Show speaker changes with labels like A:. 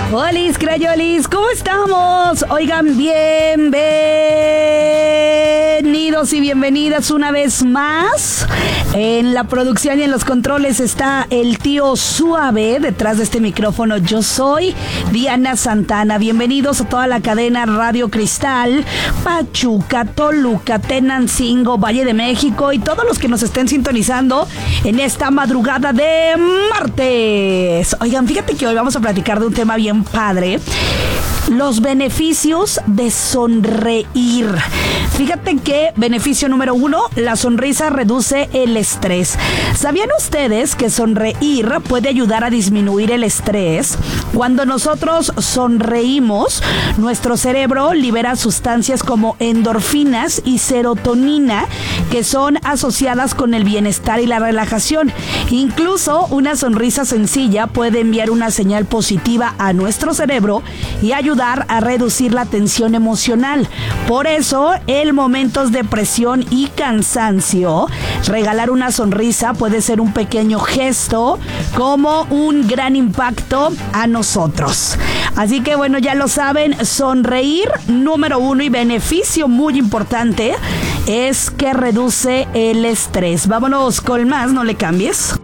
A: Olis, crayolis, ¿cómo estamos? Oigan, bienvenidos y bienvenidas una vez más. En la producción y en los controles está el tío Suave. Detrás de este micrófono yo soy Diana Santana. Bienvenidos a toda la cadena Radio Cristal, Pachuca, Toluca, Tenancingo, Valle de México y todos los que nos estén sintonizando en esta madrugada de martes. Oigan, fíjate que hoy vamos a platicar de un tema bien padre. Los beneficios de sonreír. Fíjate que beneficio número 1, la sonrisa reduce el estrés. ¿Sabían ustedes que sonreír puede ayudar a disminuir el estrés? Cuando nosotros sonreímos, nuestro cerebro libera sustancias como endorfinas y serotonina que son asociadas con el bienestar y la relajación. Incluso una sonrisa sencilla puede enviar una señal positiva a nuestro cerebro y ayudar a reducir la tensión emocional. Por eso, en momentos de presión y cansancio, regalar una sonrisa puede ser un pequeño gesto como un gran impacto a nosotros. Así que bueno, ya lo saben, sonreír, número 1 y beneficio muy importante es que reduce el estrés. Vámonos con más, no le cambies.